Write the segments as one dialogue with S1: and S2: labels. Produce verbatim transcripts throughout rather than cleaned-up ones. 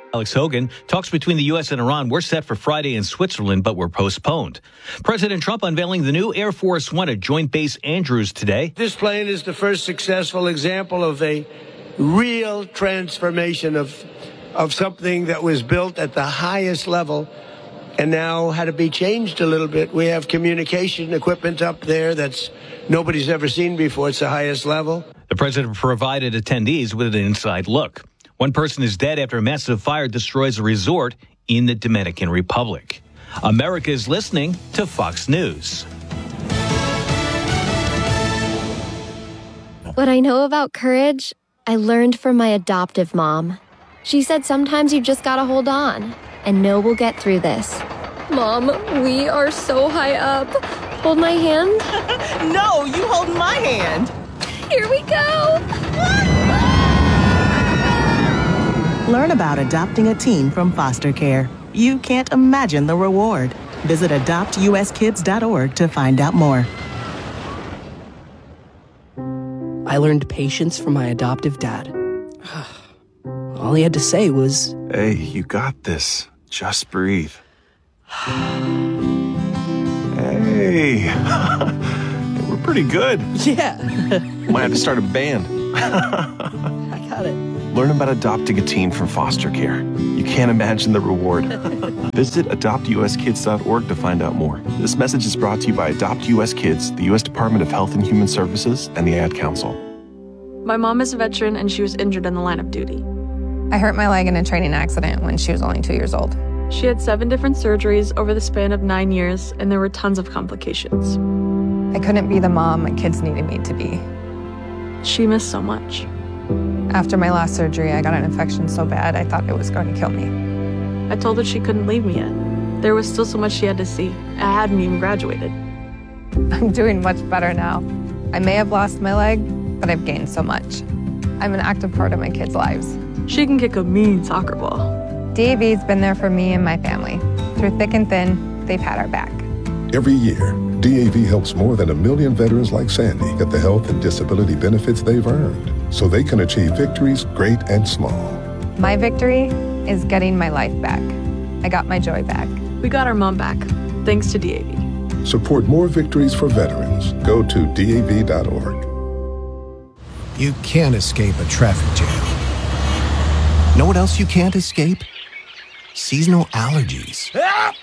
S1: Alex Hogan. Talks between the U S and Iran were set for Friday in Switzerland, but were postponed. President Trump unveiling the new Air Force One at Joint Base Andrews today.
S2: This plane is the first successful example of a real transformation of, of something that was built at the highest level and now had to be changed a little bit. We have communication equipment up there that's nobody's ever seen before. It's the highest level.
S1: The president provided attendees with an inside look. One person is dead after a massive fire destroys a resort in the Dominican Republic. America is listening to Fox News.
S3: What I know about courage, I learned from my adoptive mom. She said sometimes you just gotta hold on and know we'll get through this. Mom, we are so high up. Hold my hand.
S4: No, you hold my hand.
S3: Here we go.
S5: Learn about adopting a teen from foster care. You can't imagine the reward. Visit adopt u s kids dot org to find out more.
S6: I learned patience from my adoptive dad. All he had to say was,
S7: "Hey, you got this. Just breathe." Hey, we're pretty good.
S6: Yeah.
S7: Might have to start a band.
S6: I got it.
S7: Learn about adopting a teen from foster care. You can't imagine the reward. Visit adopt u s kids dot org to find out more. This message is brought to you by Adopt U S Kids, the U S Department of Health and Human Services, and the Ad Council.
S8: My mom is a veteran and she was injured in the line of duty.
S9: I hurt my leg in a training accident when she was only two years old.
S8: She had seven different surgeries over the span of nine years, and there were tons of complications.
S9: I couldn't be the mom my kids needed me to be.
S8: She missed so much.
S9: After my last surgery, I got an infection so bad I thought it was going to kill me.
S8: I told her she couldn't leave me yet. There was still so much she had to see. I hadn't even graduated.
S9: I'm doing much better now. I may have lost my leg, but I've gained so much. I'm an active part of my kids' lives.
S8: She can kick a mean soccer ball.
S9: D A V's been there for me and my family. Through thick and thin, they've had our back.
S10: Every year, D A V helps more than a million veterans like Sandy get the health and disability benefits they've earned so they can achieve victories great and small.
S9: My victory is getting my life back. I got my joy back.
S8: We got our mom back, thanks to D A V.
S10: Support more victories for veterans. Go to D A V dot org.
S11: You can't escape a traffic jam. Know what else you can't escape? Seasonal allergies.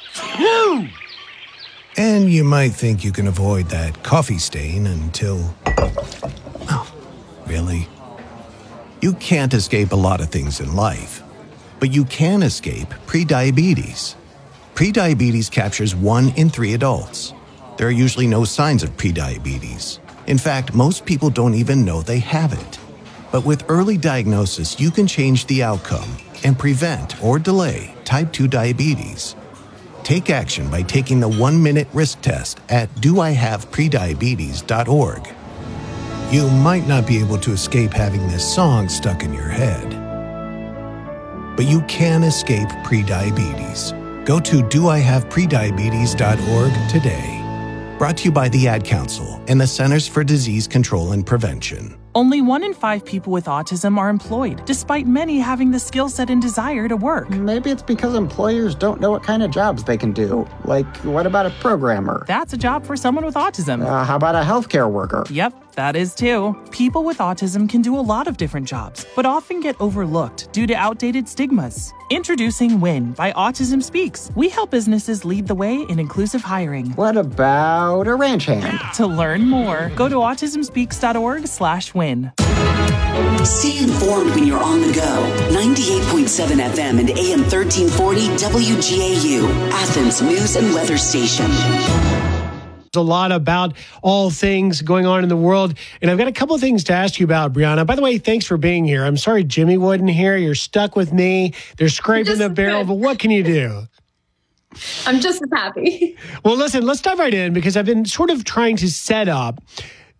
S11: And you might think you can avoid that coffee stain until... Oh, really? You can't escape a lot of things in life, but you can escape prediabetes. Prediabetes captures one in three adults. There are usually no signs of prediabetes. In fact, most people don't even know they have it. But with early diagnosis, you can change the outcome and prevent or delay type two diabetes. Take action by taking the one-minute risk test at do I have prediabetes dot org. You might not be able to escape having this song stuck in your head, but you can escape prediabetes. Go to do I have prediabetes dot org today. Brought to you by the Ad Council and the Centers for Disease Control and Prevention.
S12: Only one in five people with autism are employed, despite many having the skill set and desire to work.
S13: Maybe it's because employers don't know what kind of jobs they can do. Like, what about a programmer?
S12: That's a job for someone with autism.
S13: Uh, how about a healthcare worker?
S12: Yep, that is too. People with autism can do a lot of different jobs, but often get overlooked due to outdated stigmas. Introducing WIN by Autism Speaks. We help businesses lead the way in inclusive hiring.
S13: What about a ranch hand?
S12: To learn more, go to autism speaks dot org slash win.
S14: Stay informed when you're on the go. ninety-eight point seven F M and A M thirteen forty W G A U, Athens News and Weather Station.
S15: A lot about all things going on in the world. And I've got a couple of things to ask you about, Brianna. By the way, thanks for being here. I'm sorry Jimmy wasn't here. You're stuck with me. They're scraping the barrel, but what can you do?
S16: I'm just as happy.
S15: Well, listen, let's dive right in because I've been sort of trying to set up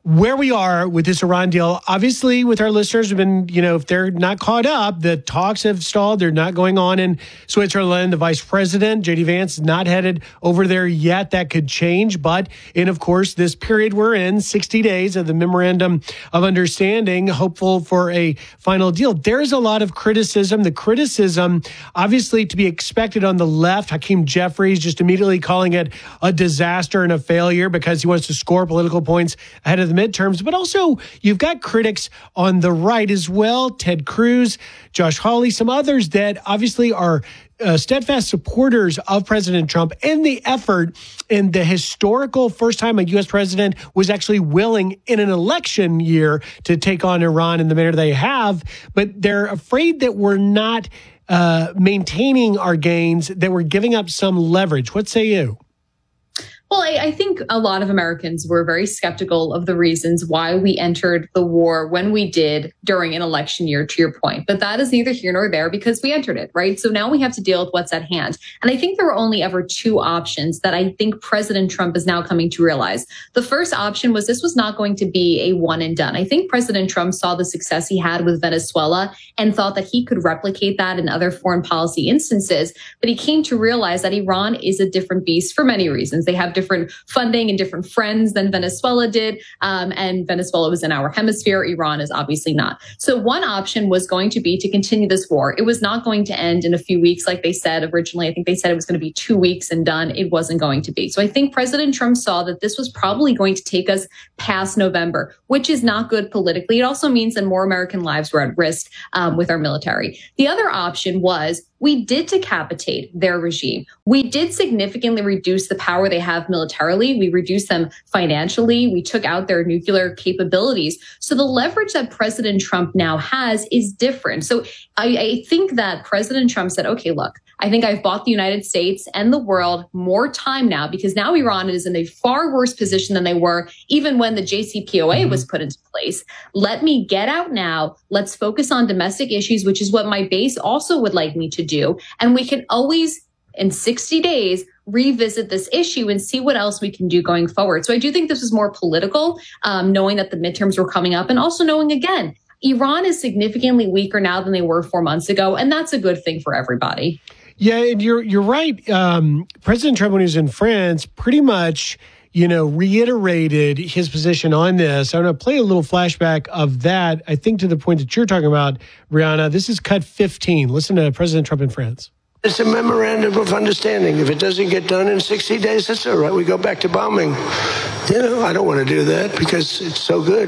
S15: where we are with this Iran deal. Obviously, with our listeners have been, you know, if they're not caught up, the talks have stalled. They're not going on in Switzerland. The vice president, J D Vance, is not headed over there yet. That could change. But in, of course, this period we're in, sixty days of the memorandum of understanding, hopeful for a final deal. There is a lot of criticism. The criticism, obviously, to be expected on the left. Hakeem Jeffries just immediately calling it a disaster and a failure because he wants to score political points ahead of the midterms, but also you've got critics on the right as well. Ted Cruz, Josh Hawley, some others that obviously are uh, steadfast supporters of President Trump and the effort and the historical first time a U S president was actually willing in an election year to take on Iran in the manner they have. But they're afraid that we're not uh, maintaining our gains, that we're giving up some leverage. What say you?
S16: Well, I, I think a lot of Americans were very skeptical of the reasons why we entered the war when we did during an election year, to your point. But that is neither here nor there because we entered it, right? So now we have to deal with what's at hand. And I think there were only ever two options that I think President Trump is now coming to realize. The first option was this was not going to be a one and done. I think President Trump saw the success he had with Venezuela and thought that he could replicate that in other foreign policy instances. But he came to realize that Iran is a different beast for many reasons. They have different different funding and different friends than Venezuela did. Um, and Venezuela was in our hemisphere. Iran is obviously not. So one option was going to be to continue this war. It was not going to end in a few weeks, like they said originally. I think they said it was going to be two weeks and done. It wasn't going to be. So I think President Trump saw that this was probably going to take us past November, which is not good politically. It also means that more American lives were at risk um, with our military. The other option was we did decapitate their regime. We did significantly reduce the power they have militarily. We reduced them financially. We took out their nuclear capabilities. So the leverage that President Trump now has is different. So I, I think that President Trump said, okay, look, I think I've bought the United States and the world more time now because now Iran is in a far worse position than they were even when the J C P O A mm-hmm. was put into place. Let me get out now. Let's focus on domestic issues, which is what my base also would like me to do. And we can always, in sixty days, revisit this issue and see what else we can do going forward. So I do think this is more political, um, knowing that the midterms were coming up and also knowing, again, Iran is significantly weaker now than they were four months ago. And that's a good thing for everybody.
S15: Yeah, and you're you're right. Um, President Trump, when he was in France, pretty much, you know, reiterated his position on this. I'm going to play a little flashback of that, I think, to the point that you're talking about, Brianna. This is cut fifteen. Listen to President Trump in France.
S2: It's a memorandum of understanding. If it doesn't get done in sixty days, that's all right. We go back to bombing. You know, I don't want to do that because it's so good.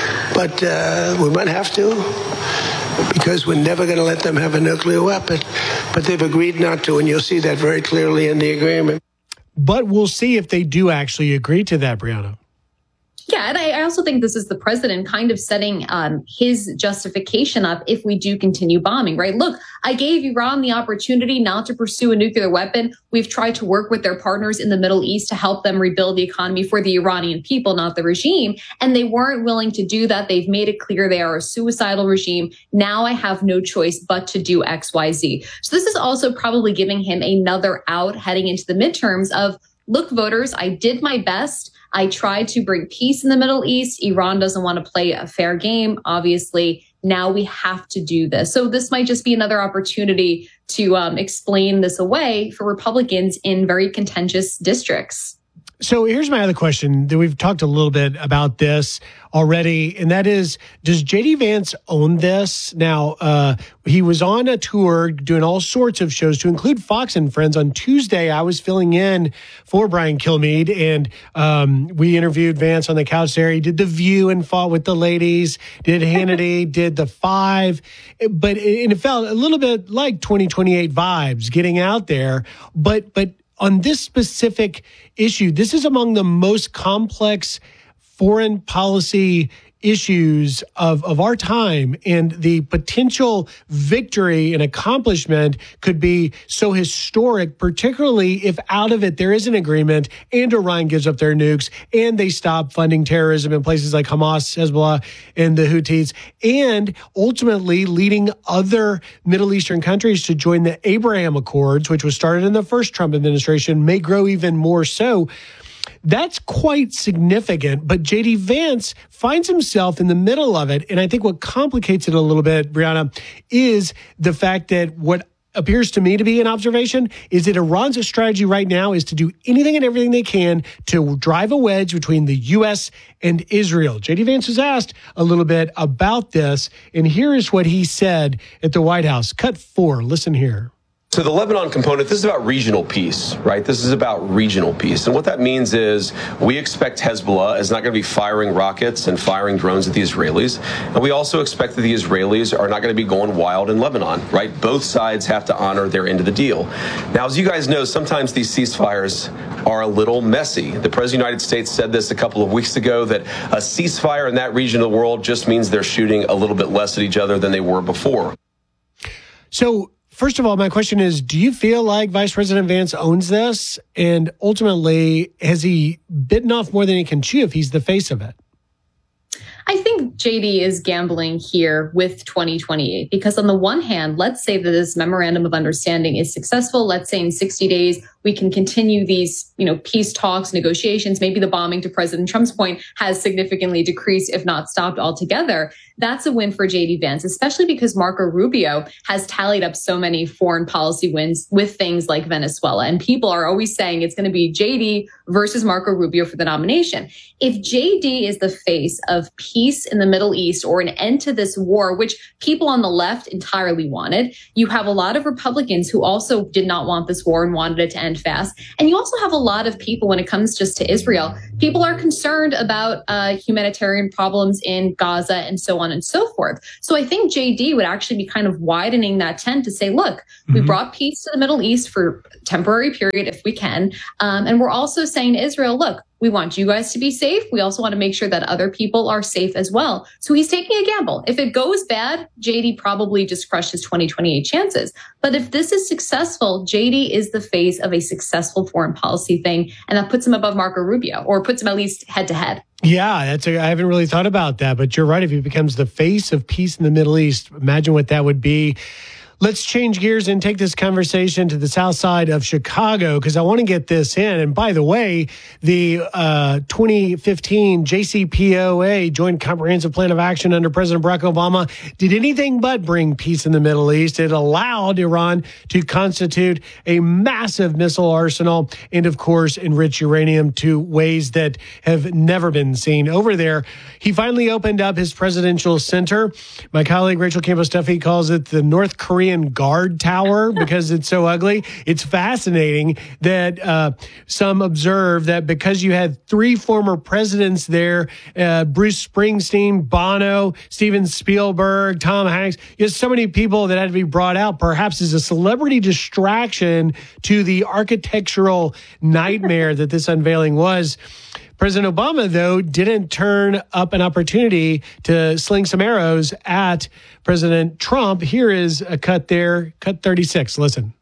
S2: But uh, we might have to because we're never going to let them have a nuclear weapon. But they've agreed not to, and you'll see that very clearly in the agreement.
S15: But we'll see if they do actually agree to that, Brianna.
S16: Yeah, and I also think this is the president kind of setting um, his justification up if we do continue bombing, right? Look, I gave Iran the opportunity not to pursue a nuclear weapon. We've tried to work with their partners in the Middle East to help them rebuild the economy for the Iranian people, not the regime. And they weren't willing to do that. They've made it clear they are a suicidal regime. Now I have no choice but to do X, Y, Z. So this is also probably giving him another out heading into the midterms of, look, voters, I did my best. I tried to bring peace in the Middle East. Iran doesn't want to play a fair game, obviously. Now we have to do this. So this might just be another opportunity to um, explain this away for Republicans in very contentious districts.
S15: So here's my other question that we've talked a little bit about this already, and that is, does J D Vance own this? Now, uh, he was on a tour doing all sorts of shows to include Fox and Friends. On Tuesday, I was filling in for Brian Kilmeade, and um, we interviewed Vance on the couch there. He did The View and fought with the ladies, did Hannity, did The Five, but it, and it felt a little bit like twenty twenty-eight vibes getting out there, but but on this specific issue, this is among the most complex foreign policy issues of, of our time, and the potential victory and accomplishment could be so historic, particularly if out of it there is an agreement and Iran gives up their nukes and they stop funding terrorism in places like Hamas, Hezbollah, and the Houthis, and ultimately leading other Middle Eastern countries to join the Abraham Accords, which was started in the first Trump administration, may grow even more so. That's quite significant, but J D Vance finds himself in the middle of it. And I think what complicates it a little bit, Brianna, is the fact that what appears to me to be an observation is that Iran's strategy right now is to do anything and everything they can to drive a wedge between the U S and Israel. J D Vance was asked a little bit about this, and here is what he said at the White House. Cut four. Listen here.
S17: So the Lebanon component, this is about regional peace, right? This is about regional peace. And what that means is we expect Hezbollah is not going to be firing rockets and firing drones at the Israelis. And we also expect that the Israelis are not going to be going wild in Lebanon, right? Both sides have to honor their end of the deal. Now, as you guys know, sometimes these ceasefires are a little messy. The President of the United States said this a couple of weeks ago, that a ceasefire in that region of the world just means they're shooting a little bit less at each other than they were before.
S15: So, first of all, my question is, do you feel like Vice President Vance owns this? And ultimately, has he bitten off more than he can chew if he's the face of it?
S16: I think J D is gambling here with twenty twenty-eight because on the one hand, let's say that this memorandum of understanding is successful. Let's say in sixty days, we can continue these, you know, peace talks, negotiations. Maybe the bombing, to President Trump's point, has significantly decreased, if not stopped altogether. That's a win for J D Vance, especially because Marco Rubio has tallied up so many foreign policy wins with things like Venezuela. And people are always saying it's going to be J D versus Marco Rubio for the nomination. If J D is the face of peace in the Middle East or an end to this war, which people on the left entirely wanted, you have a lot of Republicans who also did not want this war and wanted it to end fast. And you also have a lot of people, when it comes just to Israel, people are concerned about uh, humanitarian problems in Gaza and so on and so forth. So I think J D would actually be kind of widening that tent to say, look, mm-hmm. we brought peace to the Middle East for a temporary period if we can. Um, and we're also saying to Israel, look, we want you guys to be safe. We also want to make sure that other people are safe as well. So he's taking a gamble. If it goes bad, J D probably just crushed his twenty twenty-eight chances. But if this is successful, J D is the face of a successful foreign policy thing. And that puts him above Marco Rubio, or puts him at least head to head.
S15: Yeah, that's a, I haven't really thought about that, but you're right. If he becomes the face of peace in the Middle East, imagine what that would be. Let's change gears and take this conversation to the south side of Chicago, because I want to get this in. And by the way, the uh, twenty fifteen J C P O A, Joint Comprehensive Plan of Action under President Barack Obama, did anything but bring peace in the Middle East. It allowed Iran to constitute a massive missile arsenal and, of course, enrich uranium to ways that have never been seen over there. He finally opened up his presidential center. My colleague Rachel Campos-Duffy calls it the North Korean Guard Tower because it's so ugly. It's fascinating that uh, some observe that because you had three former presidents there, uh, Bruce Springsteen, Bono, Steven Spielberg, Tom Hanks, you have so many people that had to be brought out, perhaps as a celebrity distraction to the architectural nightmare that this unveiling was. President Obama, though, didn't turn up an opportunity to sling some arrows at President Trump. Here is a cut there, cut thirty-six. Listen.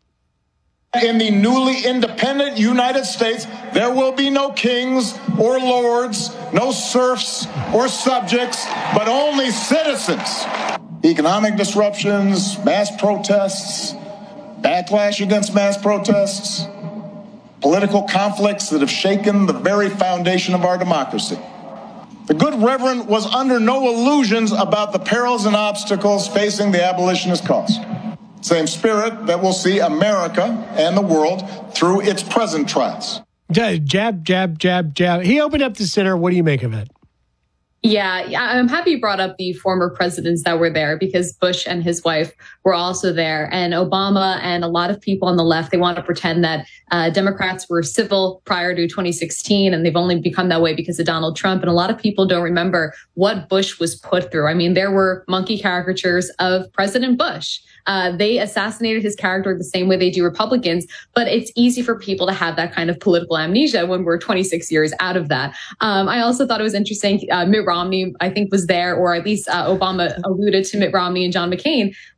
S18: In the newly independent United States, there will be no kings or lords, no serfs or subjects, but only citizens. Economic disruptions, mass protests, backlash against mass protests, political conflicts that have shaken the very foundation of our democracy. The good Reverend was under no illusions about the perils and obstacles facing the abolitionist cause. Same spirit that will see America and the world through its present trials.
S15: Jab, jab, jab, jab. He opened up the center. What do you make of it?
S16: Yeah, I'm happy you brought up the former presidents that were there, because Bush and his wife were also there. And Obama and a lot of people on the left, they want to pretend that uh, Democrats were civil prior to twenty sixteen, and they've only become that way because of Donald Trump. And a lot of people don't remember what Bush was put through. I mean, there were monkey caricatures of President Bush. Uh, they assassinated his character the same way they do Republicans, but it's easy for people to have that kind of political amnesia when we're twenty-six years out of that. Um, I also thought it was interesting. Uh, Mitt Romney, I think, was there, or at least uh, Obama alluded to Mitt Romney and John McCain. Wasn't it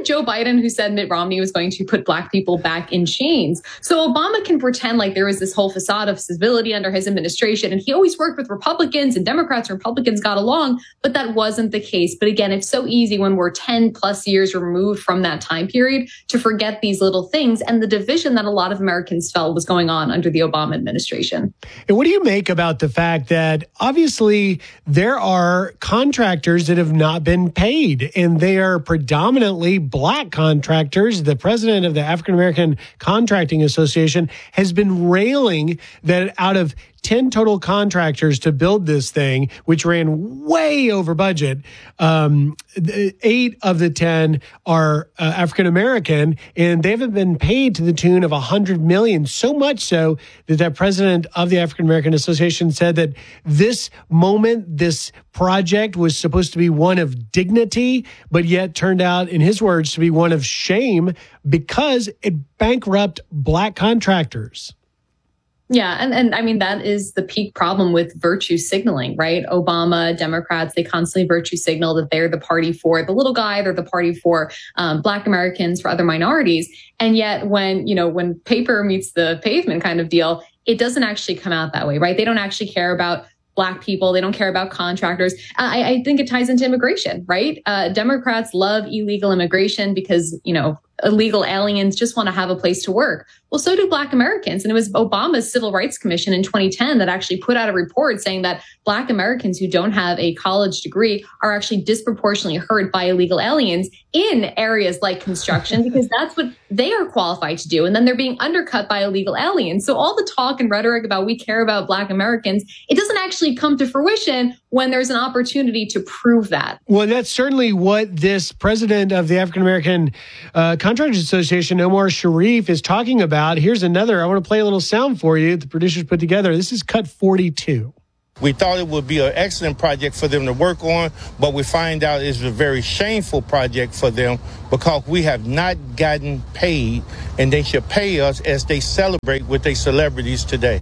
S16: Joe Biden who said Mitt Romney was going to put black people back in chains. So Obama can pretend like there was this whole facade of civility under his administration, and he always worked with Republicans, and Democrats and Republicans got along, but that wasn't the case. But again, it's so easy when we're ten plus years removed from that time period to forget these little things and the division that a lot of Americans felt was going on under the Obama administration.
S15: And what do you make about the fact that obviously there are contractors that have not been paid, and they are predominantly black contractors? The president of the African American Contracting Association has been railing that out of ten total contractors to build this thing, which ran way over budget, um, eight of the ten are uh, African American, and they haven't been paid to the tune of one hundred million dollars. So much so that the president of the African American Association said that this moment, this project was supposed to be one of dignity, but yet turned out, in his words, to be one of shame because it bankrupted black contractors.
S16: Yeah. And, and I mean, that is the peak problem with virtue signaling, right? Obama, Democrats, they constantly virtue signal that they're the party for the little guy. They're the party for um, black Americans, for other minorities. And yet when, you know, when paper meets the pavement kind of deal, it doesn't actually come out that way, right? They don't actually care about black people. They don't care about contractors. I, I think it ties into immigration, right? Uh, Democrats love illegal immigration because, you know, illegal aliens just want to have a place to work. Well, so do black Americans. And it was Obama's Civil Rights Commission in twenty ten that actually put out a report saying that black Americans who don't have a college degree are actually disproportionately hurt by illegal aliens in areas like construction, because that's what they are qualified to do. And then they're being undercut by illegal aliens. So all the talk and rhetoric about we care about black Americans, it doesn't actually come to fruition when there's an opportunity to prove that.
S15: Well, that's certainly what this president of the African American uh, Contractors Association, Omar Sharif, is talking about. Here's another. I want to play a little sound for you. The producers put together. This is cut forty-two.
S19: We thought it would be an excellent project for them to work on, but we find out it's a very shameful project for them because we have not gotten paid, and they should pay us as they celebrate with their celebrities today.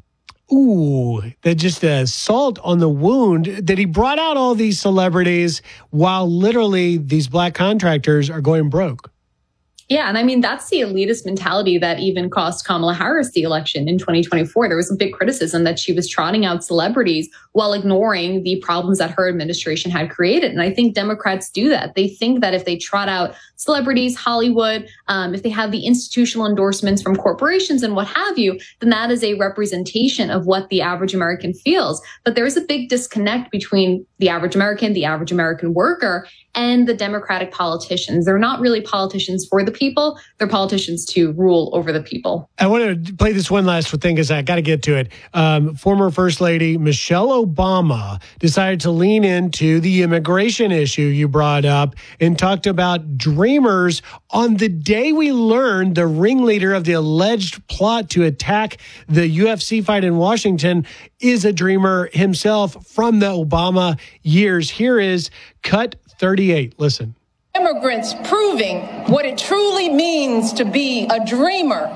S15: Ooh, that just a salt on the wound that he brought out all these celebrities while literally these black contractors are going broke.
S16: Yeah. And I mean, that's the elitist mentality that even cost Kamala Harris the election in twenty twenty-four. There was a big criticism that she was trotting out celebrities while ignoring the problems that her administration had created. And I think Democrats do that. They think that if they trot out celebrities, Hollywood, um, if they have the institutional endorsements from corporations and what have you, then that is a representation of what the average American feels. But there is a big disconnect between the average American, the average American worker, and the Democratic politicians. They're not really politicians for the people. They're politicians to rule over the people.
S15: I want to play this one last thing because I got to get to it. Um, former First Lady Michelle Obama decided to lean into the immigration issue you brought up and talked about dreamers on the day we learned the ringleader of the alleged plot to attack the U F C fight in Washington is a dreamer himself from the Obama years. Here is cut thirty-eight. Listen.
S20: Immigrants proving what it truly means to be a dreamer.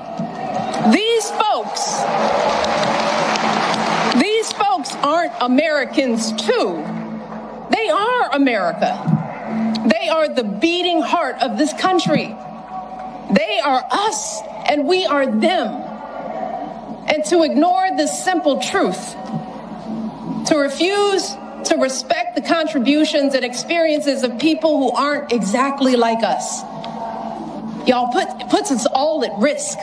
S20: These folks, these folks aren't Americans too. They are America. They are the beating heart of this country. They are us and we are them. And to ignore this simple truth, to refuse to respect the contributions and experiences of people who aren't exactly like us, y'all, put, puts us all at risk.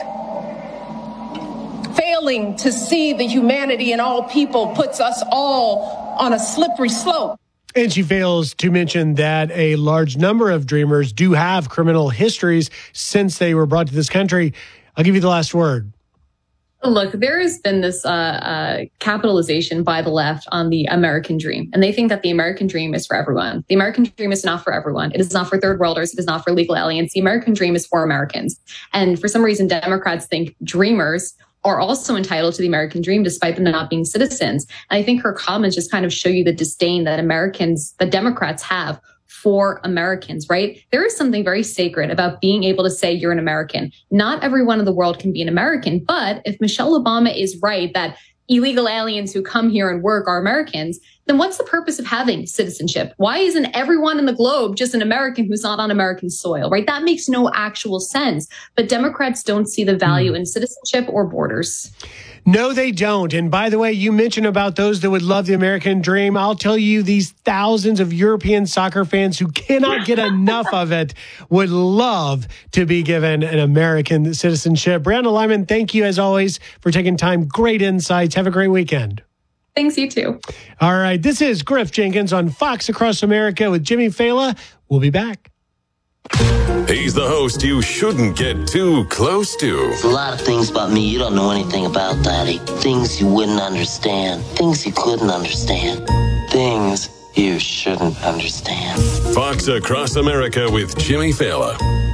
S20: Failing to see the humanity in all people puts us all on a slippery slope.
S15: And she fails to mention that a large number of dreamers do have criminal histories since they were brought to this country. I'll give you the last word.
S16: Look, there has been this uh, uh, capitalization by the left on the American dream, and they think that the American dream is for everyone. The American dream is not for everyone. It is not for third worlders. It is not for illegal aliens. The American dream is for Americans. And for some reason, Democrats think dreamers are also entitled to the American dream, despite them not being citizens. And I think her comments just kind of show you the disdain that Americans, that Democrats have for Americans, right? There is something very sacred about being able to say you're an American. Not everyone in the world can be an American, but if Michelle Obama is right that illegal aliens who come here and work are Americans, then what's the purpose of having citizenship? Why isn't everyone in the globe just an American who's not on American soil, right? That makes no actual sense. But Democrats don't see the value in citizenship or borders.
S15: No, they don't. And by the way, you mentioned about those that would love the American dream. I'll tell you, these thousands of European soccer fans who cannot get enough of it would love to be given an American citizenship. Brianna Lyman, thank you as always for taking time. Great insights. Have a great weekend.
S16: Thanks, you too.
S15: All right. This is Griff Jenkins on Fox Across America with Jimmy Fallon. We'll be back.
S21: He's the host you shouldn't get too close to.
S22: There's a lot of things about me you don't know anything about, Daddy. Things you wouldn't understand. Things you couldn't understand. Things you shouldn't understand.
S21: Fox Across America with Jimmy Fallon.